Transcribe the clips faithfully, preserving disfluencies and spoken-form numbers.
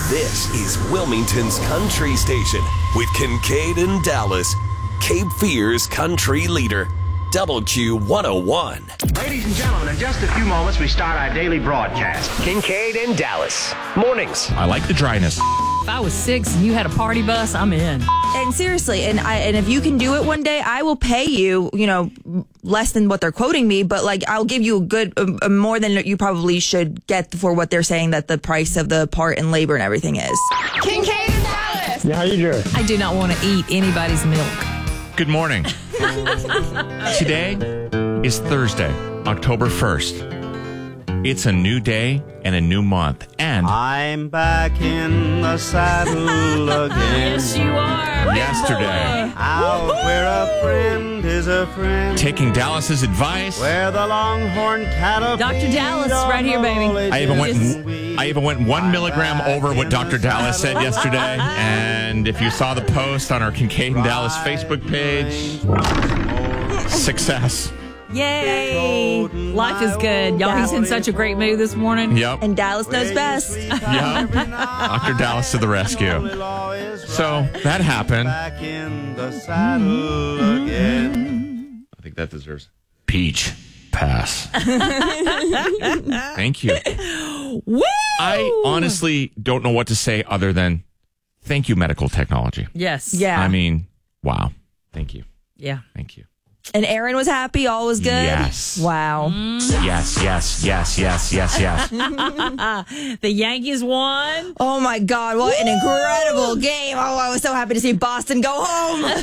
This is Wilmington's country station with Kincaid and Dallas, Cape Fear's country leader, W Q one oh one. Ladies and gentlemen, in just a few moments, we start our daily broadcast. Kincaid and Dallas, mornings. I like the dryness. If I was six and you had a party bus, I'm in. And seriously, and I and if you can do it one day, I will pay you, you know, less than what they're quoting me, but like I'll give you a good, uh, more than you probably should get for what they're saying that the price of the part and labor and everything is. Kincaid and Dallas. Yeah, how you doing? I do not want to eat anybody's milk. Good morning. Today is Thursday, October first. It's a new day and a new month. And I'm back in the saddle again. Yes, you are. yesterday, Out where a friend is a friend. taking Dallas's advice, Where the longhorn cattle. Doctor feed Dallas, on right here, the baby. lowly I even went. ditches. I even went one milligram over what Doctor Dallas said yesterday. And if you saw the post on our Kincaid and Dallas Facebook page, success. Yay. Life is good. Y'all, he's in such a great mood this morning. Yep. And Dallas knows best. Yep. Doctor Dallas to the rescue. So that happened. Back in the saddle again. I think that deserves peach pass. Thank you. Woo! I honestly don't know what to say other than thank you, medical technology. Yes. Yeah. I mean, wow. Thank you. Yeah. Thank you. And Aaron was happy. All was good. Yes. Wow. Yes, yes, yes, yes, yes, yes. The Yankees won. Oh my God! What an incredible game! Oh, I was so happy to see Boston go home.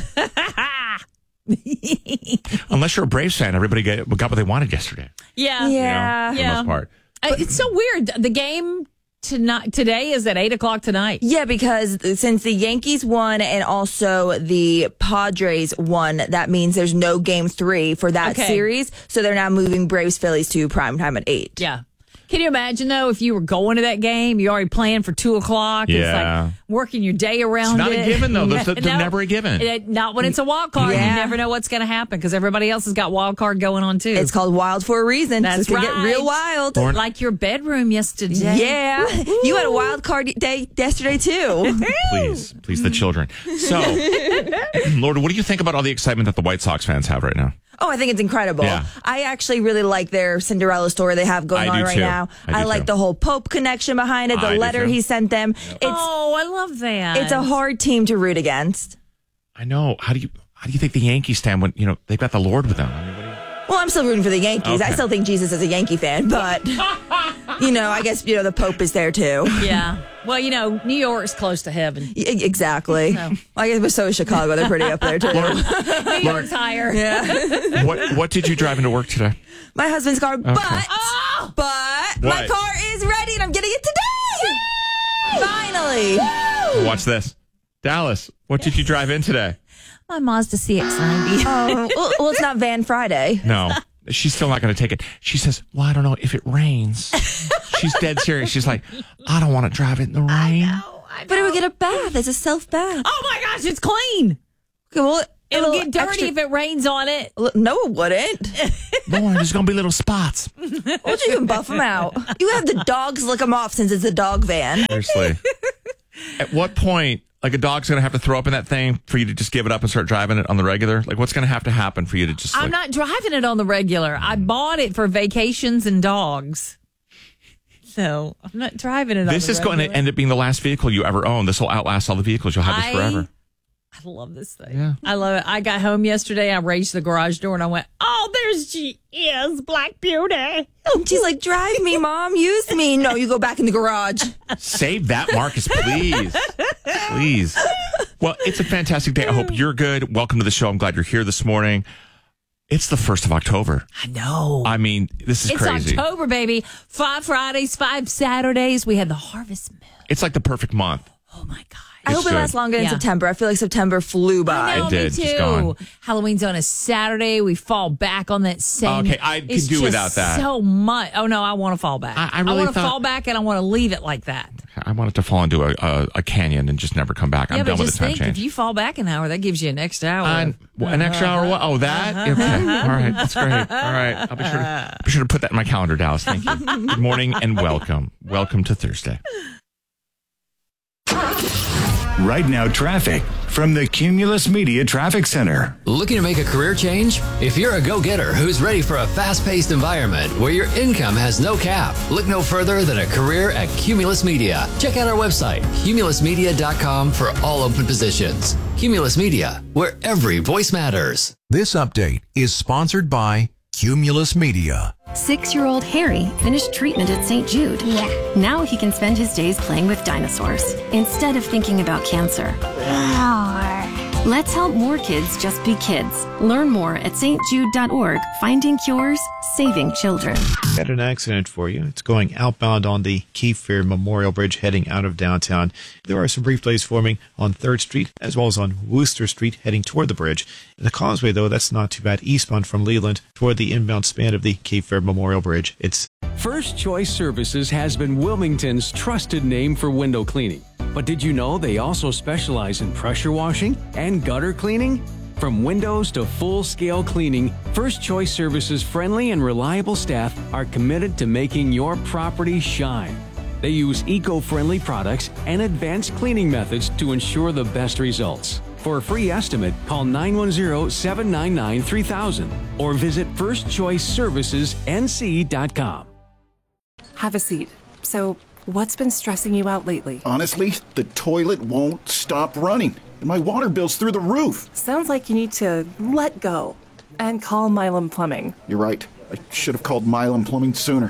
Unless you're a Braves fan, everybody get, got what they wanted yesterday. Yeah. You Yeah. know, for the Yeah. most part. Uh, It's so weird. The game tonight today is at eight o'clock tonight. Yeah, because since the Yankees won and also the Padres won, that means there's no game three for that Okay. series. So they're now moving Braves Phillies to prime time at eight. Yeah. Can you imagine, though, if you were going to that game, you already planned for two o'clock? It's Yeah. like working your day around It's not it. a given, though. They're, they're No. never a given. It- not when it's a wild card. Yeah. You never know what's going to happen because everybody else has got wild card going on, too. It's called wild for a reason. That's It's gonna right. get real wild. like your bedroom yesterday. Yeah. You had a wild card day yesterday, too. Please, please, the children. So, Lord, what do you think about all the excitement that the White Sox fans have right now? Oh, I think it's incredible. Yeah. I actually really like their Cinderella story they have going I on do right too. now. I do I, like too. the whole Pope connection behind it, the I do letter too. he sent them. It's Oh, I love that. it's a hard team to root against. I know. How do you how do you think the Yankees stand when, you know, they've got the Lord with them? I mean, what do you... Well, I'm still rooting for the Yankees. Okay. I still think Jesus is a Yankee fan, but you know, I guess you know the Pope is there too. Yeah. Well, you know, New York's close to heaven. Y- Exactly. So. I guess, but so is Chicago. They're pretty up there too. New York's higher. Yeah. What what did you drive into work today? My husband's car, but Oh! but my What? car is ready and I'm getting it today. Finally. Watch this. Dallas, what did you drive in today? My Mazda C X ninety. Oh, well, well, it's not Van Friday. No, she's still not going to take it. She says, well, I don't know if it rains. She's dead serious. She's like, I don't want to drive it in the rain. But it would get a bath. It's a self bath. Oh my gosh, it's clean. Okay, well, It'll little get dirty extra- if it rains on it. No, it wouldn't. No, there's going to be little spots. Why don't you even buff them out? You have the dogs lick them off since it's a dog van. Seriously. At what point, like, a dog's going to have to throw up in that thing for you to just give it up and start driving it on the regular? Like, what's going to have to happen for you to just, I'm like, not driving it on the regular. I bought it for vacations and dogs. So I'm not driving it on this the is going to regular. end up being the last vehicle you ever own. This will outlast all the vehicles. You'll have this I- forever. I love this thing. Yeah. I love it. I got home yesterday. I raised the garage door and I went, oh, there's she is, Black Beauty. She's like, drive me, Mom. Use me. No, you go back in the garage. Save that, Marcus, please. Please. Well, it's a fantastic day. I hope you're good. Welcome to the show. I'm glad you're here this morning. It's the first of October. I know. I mean, this is It's crazy. October, baby. Five Fridays, five Saturdays. We had the harvest mill. It's like the perfect month. Oh, my God. I hope it should. lasts longer in Yeah. September. I feel like September flew by. I know, It did. me It's too. gone. Halloween's on a Saturday. We fall back on that same. Okay, I could It's do just without that. So much. Oh no, I want to fall back. I- I really want to thought- fall back, and I want to leave it like that. I want it to fall into a, a, a canyon and just never come back. I'm yeah, done but with just the time think, change. if you fall back an hour, that gives you an extra hour. Uh, an extra hour? What? Oh, that? Okay. All right. That's great. All right. I'll be sure to, be sure to put that in my calendar, Dallas. Thank you. Good morning and welcome. Welcome to Thursday. Right Now Traffic from the Cumulus Media Traffic Center. Looking to make a career change? If you're a go-getter who's ready for a fast-paced environment where your income has no cap, look no further than a career at Cumulus Media. Check out our website, cumulus media dot com, for all open positions. Cumulus Media, where every voice matters. This update is sponsored by Cumulus Media. Six-year-old Harry finished treatment at Saint Jude. Yeah. Now he can spend his days playing with dinosaurs instead of thinking about cancer. Let's help more kids just be kids. Learn more at s t jude dot org. Finding cures, saving children. Got an accident for you. It's going outbound on the Cape Fear Memorial Bridge heading out of downtown. There are some brief delays forming on third Street as well as on Worcester Street heading toward the bridge. The Causeway, though, that's not too bad. Eastbound from Leland toward the inbound span of the Cape Fear Memorial Bridge. It's First Choice Services has been Wilmington's trusted name for window cleaning. But did you know they also specialize in pressure washing and gutter cleaning? From windows to full-scale cleaning, First Choice Services' friendly and reliable staff are committed to making your property shine. They use eco-friendly products and advanced cleaning methods to ensure the best results. For a free estimate, call nine one zero, seven nine nine, three thousand or visit first choice services n c dot com. Have a seat. So, what's been stressing you out lately? Honestly, the toilet won't stop running, and my water bill's through the roof. Sounds like you need to let go and call Milam Plumbing. You're right. I should have called Milam Plumbing sooner.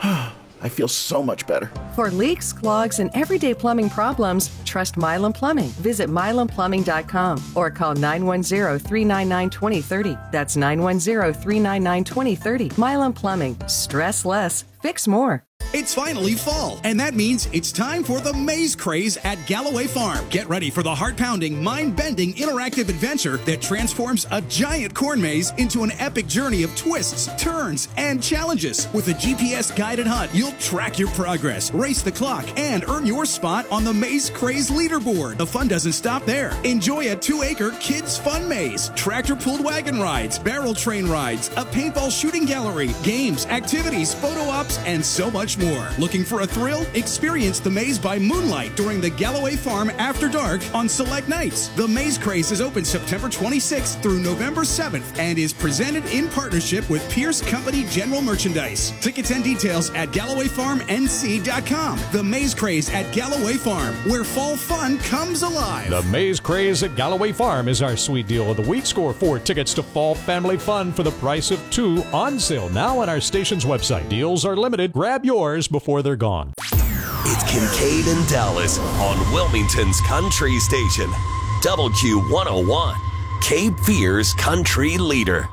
I feel so much better. For leaks, clogs, and everyday plumbing problems, trust Milam Plumbing. Visit milam plumbing dot com or call nine one zero, three nine nine, two zero three zero. That's nine one zero, three nine nine, two zero three zero. Milam Plumbing. Stress less. Fix more. It's finally fall, and that means it's time for the Maze Craze at Galloway Farm. Get ready for the heart-pounding, mind-bending, interactive adventure that transforms a giant corn maze into an epic journey of twists, turns, and challenges. With a G P S-guided hunt, you'll track your progress, race the clock, and earn your spot on the Maze Craze leaderboard. The fun doesn't stop there. Enjoy a two-acre kids' fun maze, tractor-pulled wagon rides, barrel train rides, a paintball shooting gallery, games, activities, photo ops, and so much more. Looking for a thrill? Experience the maze by moonlight during the Galloway Farm After Dark on select nights. The Maze Craze is open September twenty-sixth through November seventh and is presented in partnership with Pierce Company General Merchandise. Tickets and details at galloway farm n c dot com. The Maze Craze at Galloway Farm, where fall fun comes alive. The Maze Craze at Galloway Farm is our sweet deal of the week. Score four tickets to fall family fun for the price of two, on sale now on our station's website. Deals are limited. Grab yours before they're gone. It's Kincaid and Dallas on Wilmington's Country Station. W Q one oh one, Cape Fear's country leader.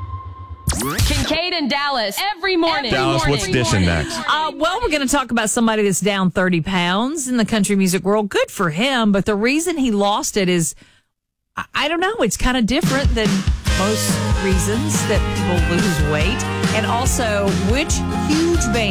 Kincaid and Dallas every morning. Dallas, every what's dishing next? Uh, well, we're going to talk about somebody that's down thirty pounds in the country music world. Good for him. But the reason he lost it is, I, I don't know, it's kind of different than most reasons that people lose weight. And also, which huge band